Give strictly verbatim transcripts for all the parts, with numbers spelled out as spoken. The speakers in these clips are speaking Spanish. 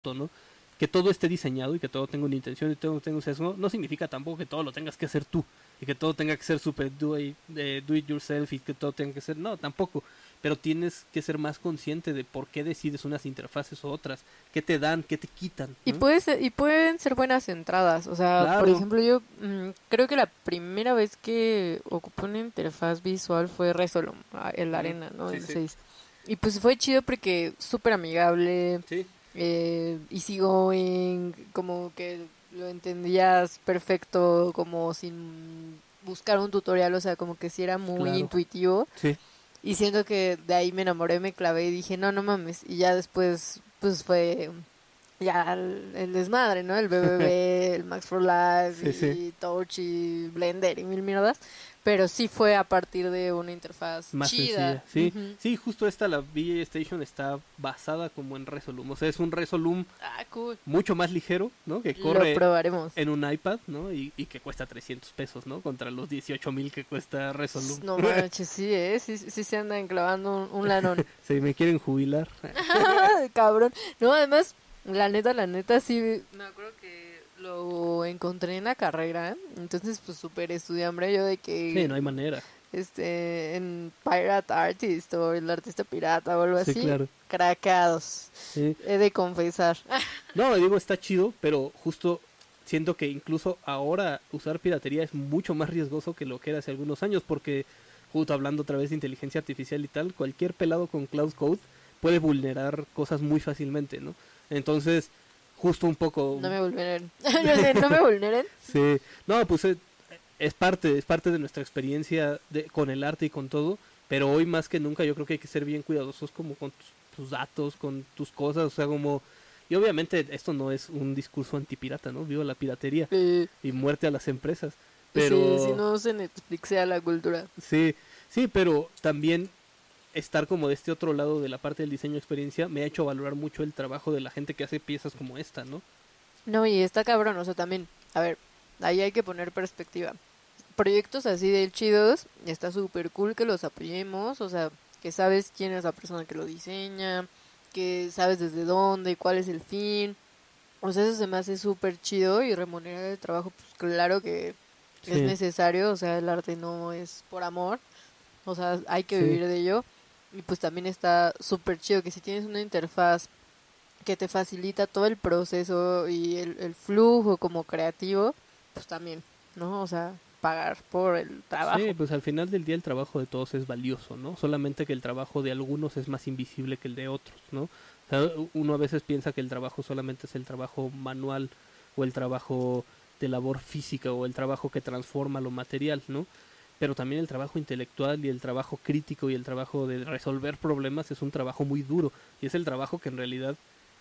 ¿no? Que todo esté diseñado y que todo tenga una intención y todo tenga un sesgo, no significa tampoco que todo lo tengas que hacer tú y que todo tenga que ser super do it, eh, do it yourself y que todo tenga que ser, no, tampoco, pero tienes que ser más consciente de por qué decides unas interfaces o otras, qué te dan, qué te quitan, ¿no? Y, puede ser, y pueden ser buenas entradas, o sea, Claro. por ejemplo, yo mmm, creo que la primera vez que ocupé una interfaz visual fue Resolum, el Arena, ¿no? Sí, El sí. seis. Y pues fue chido porque súper amigable, sí. eh, easygoing, como que lo entendías perfecto, como sin buscar un tutorial, o sea, como que sí era muy Claro. intuitivo. Sí. Y siento que de ahí me enamoré, me clavé y dije, no, no mames. Y ya después, pues fue ya el, el desmadre, ¿no? El B B B, el Max for Life, Sí, y sí. Touch y Blender y mil mierdas. Pero sí fue a partir de una interfaz Más chida. sencilla, sí, Ujú. sí, justo esta, la V J Station está basada como en Resolum, o sea, es un Resolum Ah, cool. mucho más ligero, ¿no? Que Lo corre probaremos. en un iPad, ¿no? Y, y que cuesta trescientos pesos, ¿no? Contra los dieciocho mil que cuesta Resolum. No manches, sí, ¿eh? Sí, sí se andan clavando un, un lanón. Se me quieren jubilar. Cabrón. No, además, la neta, la neta, sí, me acuerdo que lo encontré en la carrera, entonces pues súper estudiambre yo de que... Sí, no hay manera. Este, en Pirate Artist o el artista pirata o algo Sí, así, claro. cracados. Sí. He de confesar. No, digo, está chido, pero justo siento que incluso ahora usar piratería es mucho más riesgoso que lo que era hace algunos años, porque justo hablando otra vez de inteligencia artificial y tal, cualquier pelado con Cloud Code puede vulnerar cosas muy fácilmente, ¿no? Entonces, justo un poco... No me vulneren. No me vulneren. Sí, no, pues es, es parte, es parte de nuestra experiencia de, con el arte y con todo, pero hoy más que nunca yo creo que hay que ser bien cuidadosos como con tus, tus datos, con tus cosas, o sea, como... Y obviamente esto no es un discurso antipirata, ¿no? Viva la piratería Sí, y muerte a las empresas, pero... sí, si no se Netflixea la cultura. Sí, sí, pero también estar como de este otro lado de la parte del diseño experiencia me ha hecho valorar mucho el trabajo de la gente que hace piezas como esta, ¿no? No, y está cabrón, o sea, también, a ver, ahí hay que poner perspectiva. Proyectos así de chidos, está súper cool que los apoyemos, o sea, que sabes quién es la persona que lo diseña, que sabes desde dónde, cuál es el fin. O sea, eso se me hace súper chido y remunerar el trabajo, pues claro que Sí. es necesario, o sea, el arte no es por amor, o sea, hay que Sí. vivir de ello. Y pues también está súper chido que si tienes una interfaz que te facilita todo el proceso y el, el flujo como creativo, pues también, ¿no? O sea, pagar por el trabajo. Sí, pues al final del día el trabajo de todos es valioso, ¿no? Solamente que el trabajo de algunos es más invisible que el de otros, ¿no? O sea, uno a veces piensa que el trabajo solamente es el trabajo manual o el trabajo de labor física o el trabajo que transforma lo material, ¿no? Pero también el trabajo intelectual y el trabajo crítico y el trabajo de resolver problemas es un trabajo muy duro y es el trabajo que en realidad,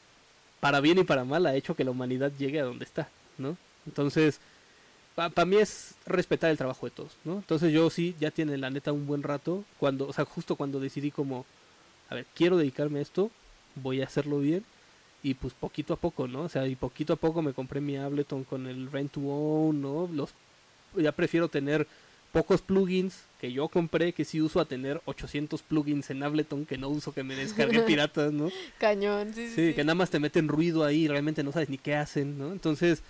para bien y para mal, ha hecho que la humanidad llegue a donde está, ¿no? Entonces, para pa mí es respetar el trabajo de todos, ¿no? Entonces yo sí, ya tiene la neta un buen rato, cuando, o sea, justo cuando decidí como, a ver, quiero dedicarme a esto, voy a hacerlo bien, y pues poquito a poco, ¿no? O sea, y poquito a poco me compré mi Ableton con el Rent to Own, ¿no? Los, ya prefiero tener pocos plugins que yo compré, que sí uso, a tener ochocientos plugins en Ableton que no uso, que me descargué piratas, ¿no? Cañón, sí, sí, Sí, sí. que nada más te meten ruido ahí y realmente no sabes ni qué hacen, ¿no? Entonces,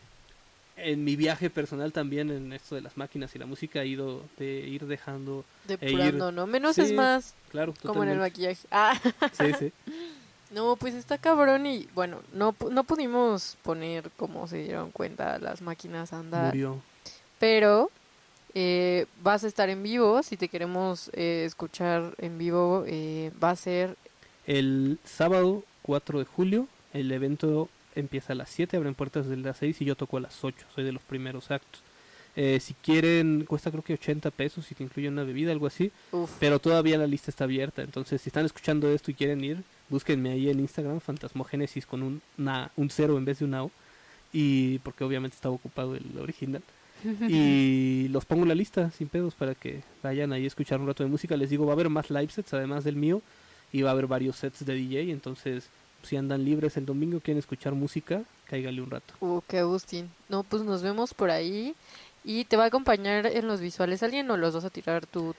en mi viaje personal también en esto de las máquinas y la música he ido de ir dejando Depurando, e ir... ¿no? Menos sí, es más, claro, como en el totalmente. maquillaje. Ah, Sí, sí. no, pues está cabrón y bueno, no, no pudimos poner, como se dieron cuenta, las máquinas a andar. Murió. Pero eh, vas a estar en vivo, si te queremos eh, escuchar en vivo, eh, va a ser... El sábado cuatro de julio, el evento empieza a las siete, abren puertas desde las seis y yo toco a las ocho, soy de los primeros actos. Eh, si quieren, cuesta creo que ochenta pesos y te incluye una bebida, algo así. Uf. Pero todavía la lista está abierta, entonces si están escuchando esto y quieren ir, búsquenme ahí en Instagram, Fantasmogénesis con un, una, un cero en vez de una O, y porque obviamente estaba ocupado el original. Y los pongo en la lista sin pedos para que vayan ahí a escuchar un rato de música. Les digo, va a haber más live sets además del mío, y va a haber varios sets de D J, entonces si andan libres el domingo, quieren escuchar música, cáigale un rato. Uh, qué Agustín. No, pues nos vemos por ahí. ¿Y te va a acompañar en los visuales alguien o los vas a tirar tú también?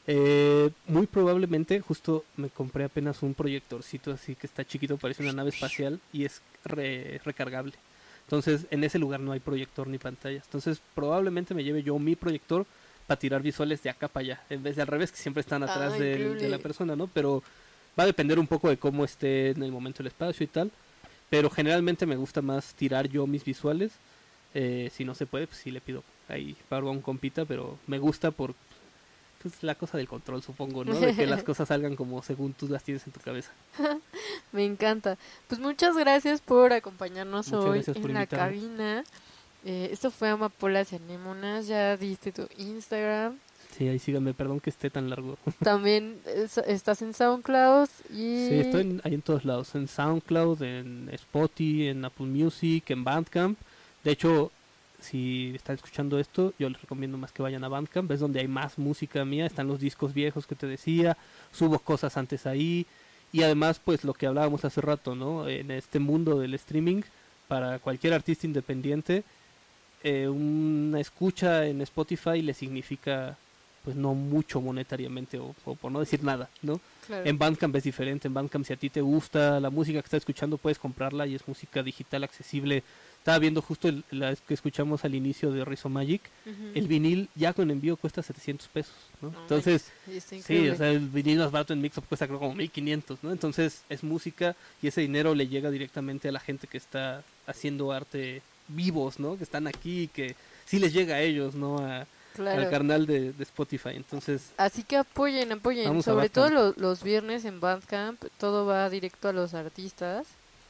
Eh, muy probablemente, justo me compré apenas un proyectorcito así que está chiquito, parece una nave espacial y es re- recargable. Entonces, en ese lugar no hay proyector ni pantalla. Entonces, probablemente me lleve yo mi proyector para tirar visuales de acá para allá, en vez de al revés, que siempre están atrás Ah, de, increíble. de la persona, ¿no? Pero va a depender un poco de cómo esté en el momento el espacio y tal. Pero generalmente me gusta más tirar yo mis visuales. Eh, si no se puede, pues sí le pido ahí pago a un compita, pero me gusta por pues, la cosa del control, supongo, ¿no? De que las cosas salgan como según tú las tienes en tu cabeza. Me encanta. Pues muchas gracias por acompañarnos Muchas hoy gracias por en la invitarme. cabina. Eh, esto fue Amapolas y Anémonas. Ya diste tu Instagram. Sí, ahí síganme, perdón que esté tan largo. También es- estás en SoundCloud y... Sí, estoy en- ahí en todos lados, en SoundCloud, en Spotify, en Apple Music, en Bandcamp. De hecho, si están escuchando esto, yo les recomiendo más que vayan a Bandcamp, es donde hay más música mía, están los discos viejos que te decía, subo cosas antes ahí, y además, pues lo que hablábamos hace rato, ¿no? En este mundo del streaming, para cualquier artista independiente, eh, una escucha en Spotify le significa pues no mucho monetariamente o, o por no decir nada, ¿no? Claro. En Bandcamp es diferente, en Bandcamp si a ti te gusta la música que estás escuchando puedes comprarla y es música digital accesible. Estaba viendo justo el, la que escuchamos al inicio de Rizomagic, Ujú. el vinil ya con envío cuesta setecientos pesos, ¿no? No Entonces, manches, está sí, increíble. o sea, el vinil más barato en Mixup cuesta creo como mil quinientos, ¿no? Entonces es música y ese dinero le llega directamente a la gente que está haciendo arte vivos, ¿no? Que están aquí y que sí les llega a ellos, ¿no? A, Claro. al canal de, de Spotify. Entonces, Así que apoyen, apoyen. Vamos a Sobre todo Bandcamp. lo- los viernes en Bandcamp, todo va directo a los artistas.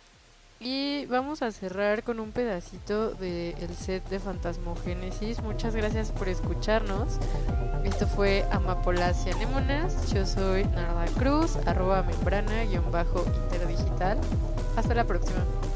Y vamos a cerrar con un pedacito del set de Fantasmogénesis. Muchas gracias por escucharnos. Esto fue Amapolas y Anémonas. Yo soy Narda Cruz, arroba membrana, guión bajo interdigital. Hasta la próxima.